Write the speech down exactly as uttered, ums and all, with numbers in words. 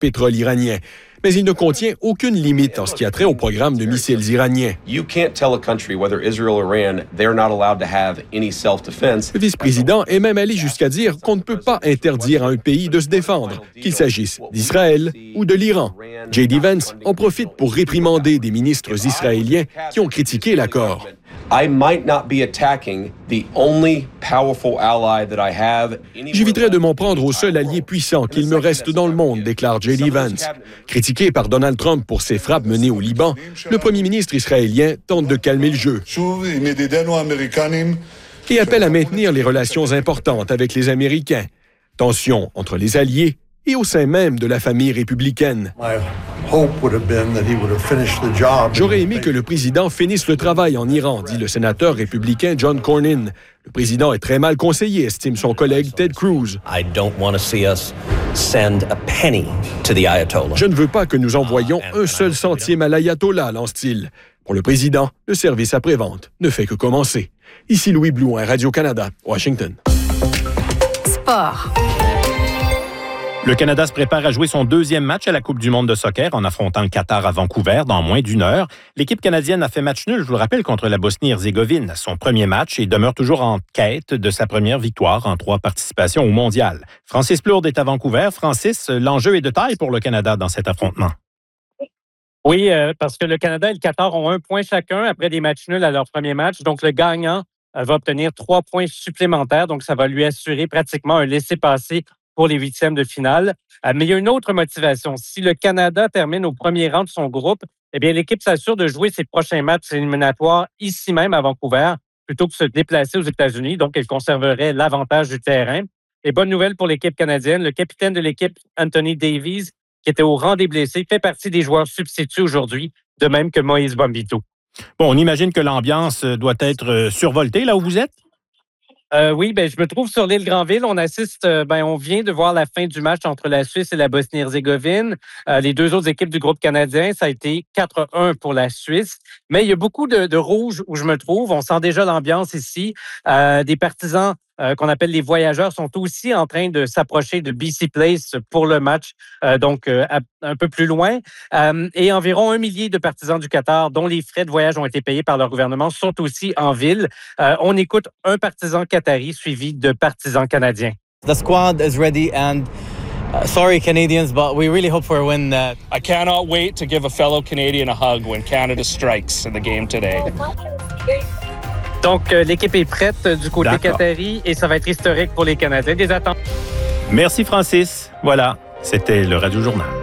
pétrole iranien. Mais il ne contient aucune limite en ce qui a trait au programme de missiles iraniens. You can't tell a country, whether Israel or Iran, they're not allowed to have any self-defense. Le vice-président est même allé jusqu'à dire qu'on ne peut pas interdire à un pays de se défendre, qu'il s'agisse d'Israël ou de l'Iran. J D. Vance en profite pour réprimander des ministres israéliens qui ont critiqué l'accord. I might not be attacking the only powerful ally that I have. J'éviterai de m'en prendre au seul allié puissant qu'il me reste dans le monde, déclare J D. Vance. Critiqué par Donald Trump pour ses frappes menées au Liban, le premier ministre israélien tente de calmer le jeu et appelle à maintenir les relations importantes avec les Américains. Tensions entre les alliés et au sein même de la famille républicaine. J'aurais aimé que le président finisse le travail en Iran, dit le sénateur républicain John Cornyn. Le président est très mal conseillé, estime son collègue Ted Cruz. Je ne veux pas que nous envoyions un seul centime à l'ayatollah, lance-t-il. Pour le président, le service après-vente ne fait que commencer. Ici Louis Blouin, Radio-Canada, Washington. Sport. Le Canada se prépare à jouer son deuxième match à la Coupe du monde de soccer en affrontant le Qatar à Vancouver dans moins d'une heure. L'équipe canadienne a fait match nul, je vous le rappelle, contre la Bosnie-Herzégovine, son premier match, et demeure toujours en quête de sa première victoire en trois participations au mondial. Francis Plourde est à Vancouver. Francis, l'enjeu est de taille pour le Canada dans cet affrontement. Oui, euh, parce que le Canada et le Qatar ont un point chacun après des matchs nuls à leur premier match. Donc, le gagnant euh, va obtenir trois points supplémentaires. Donc, ça va lui assurer pratiquement un laissez-passer pour les huitièmes de finale. Euh, mais il y a une autre motivation. Si le Canada termine au premier rang de son groupe, eh bien, l'équipe s'assure de jouer ses prochains matchs éliminatoires ici même à Vancouver plutôt que de se déplacer aux États-Unis. Donc, elle conserverait l'avantage du terrain. Et bonne nouvelle pour l'équipe canadienne. Le capitaine de l'équipe, Anthony Davies, qui était au rang des blessés, fait partie des joueurs substituts aujourd'hui, de même que Moïse Bombito. Bon, on imagine que l'ambiance doit être survoltée là où vous êtes? Euh, oui, ben je me trouve sur l'île Granville. On assiste, ben on vient de voir la fin du match entre la Suisse et la Bosnie-Herzégovine. Euh, les deux autres équipes du groupe canadien, ça a été quatre un pour la Suisse. Mais il y a beaucoup de, de rouge où je me trouve. On sent déjà l'ambiance ici. Euh, des partisans euh, qu'on appelle les voyageurs sont aussi en train de s'approcher de B C Place pour le match, euh, donc euh, un peu plus loin. Euh, et environ un millier de partisans du Qatar, dont les frais de voyage ont été payés par leur gouvernement, sont aussi en ville. Euh, on écoute un partisan qatari suivi de partisans canadiens. The squad is ready and uh, sorry Canadians, but we really hope for a win. Uh... I cannot wait to give a fellow Canadian a hug when Canada strikes in the game today. Donc, euh, l'équipe est prête du côté D'accord. qatari et ça va être historique pour les Canadiens. Des attentes. Merci Francis. Voilà, c'était le Radio Journal.